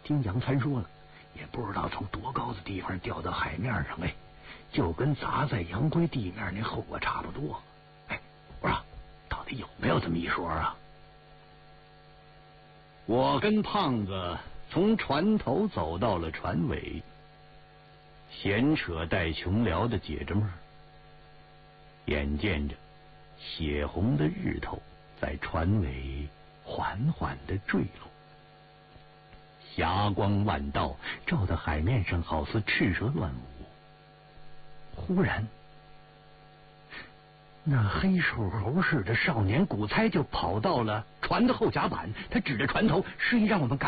听杨川说了，也不知道从多高的地方掉到海面上，哎，就跟砸在洋灰地面那后果差不多。哎，我说到底有没有这么一说啊？ 我跟胖子从船头走到了船尾，闲扯带穷聊的解着闷儿。眼见着血红的日头在船尾缓缓地坠落，霞光万道，照得海面上好似赤蛇乱舞。忽然，那黑瘦猴似的少年古猜就跑到了船的后甲板，他指着船头，示意让我们赶